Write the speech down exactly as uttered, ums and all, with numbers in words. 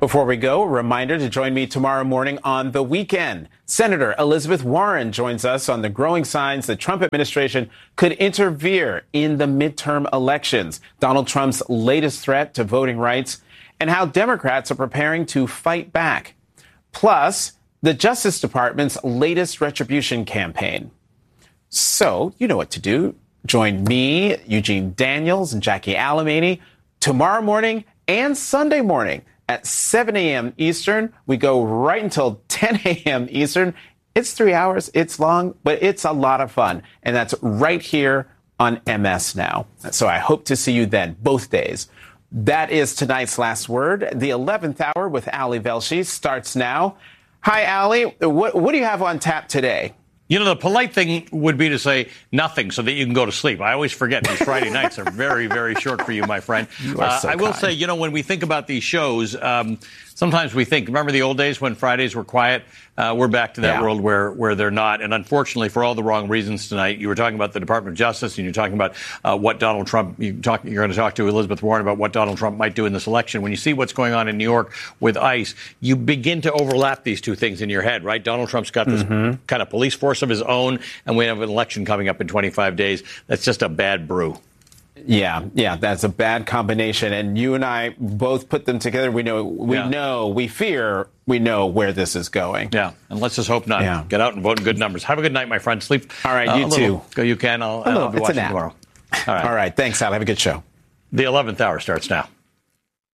Before we go, a reminder to join me tomorrow morning on The Weekend. Senator Elizabeth Warren joins us on the growing signs the Trump administration could interfere in the midterm elections, Donald Trump's latest threat to voting rights, and how Democrats are preparing to fight back. Plus, the Justice Department's latest retribution campaign. So, you know what to do. Join me, Eugene Daniels, and Jackie Alamany tomorrow morning and Sunday morning at seven a.m. Eastern. We go right until ten a.m. Eastern. It's three hours. It's long, but it's a lot of fun. And that's right here on M S Now. So I hope to see you then, both days. That is tonight's Last Word. The eleventh hour with Ali Velshi starts now. Hi, Ali. What, what do you have on tap today? You know, the polite thing would be to say nothing so that you can go to sleep. I always forget these Friday nights are very, very short for you, my friend. You are so uh, I will kind. say, you know, when we think about these shows, um, sometimes we think, remember the old days when Fridays were quiet? Uh, we're back to that Yeah. world where, where they're not. And unfortunately, for all the wrong reasons tonight, you were talking about the Department of Justice and you're talking about uh, what Donald Trump, you talk, you're going to talk to Elizabeth Warren about what Donald Trump might do in this election. When you see what's going on in New York with ICE, you begin to overlap these two things in your head, right? Donald Trump's got this mm-hmm. kind of police force of his own, and we have an election coming up in twenty-five days. That's just a bad brew. Yeah, yeah, that's a bad combination. And you and I both put them together. We know, we Yeah. know, we fear, we know where this is going. Yeah, and let's just hope not. Yeah. Get out and vote in good numbers. Have a good night, my friend. Sleep. All right, uh, you a little. too. Go, you can. I'll, A little. I'll be It's a watching nap. tomorrow. All right. All right, thanks, Al. Have a good show. The eleventh hour starts now.